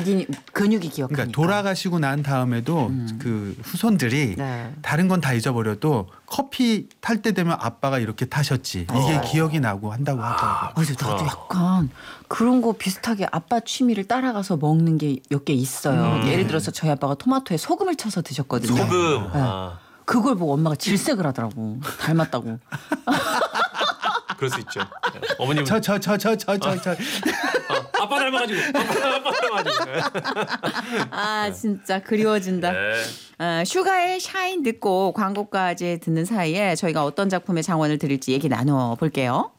근육이 기억하니까. 그러니까 돌아가시고 난 다음에도 그 후손들이 네. 다른 건 다 잊어버려도 커피 탈 때 되면 아빠가 이렇게 타셨지. 이게 기억이 나고 한다고 하더라고요. 맞아, 나도 약간 그런 거 비슷하게 아빠 취미를 따라가서 먹는 게 몇 개 있어요. 예를 들어서 저희 아빠가 토마토에 소금을 쳐서 드셨거든요. 소금. 네. 아, 그걸 보고 엄마가 질색을 하더라고. 닮았다고. 그럴 수 있죠. 어머님 저 아빠 닮아가지고 아빠 닮아가지고. 아 진짜 그리워진다. 네. 슈가의 샤인 듣고 광고까지 듣는 사이에 저희가 어떤 작품의 장원을 드릴지 얘기 나눠볼게요.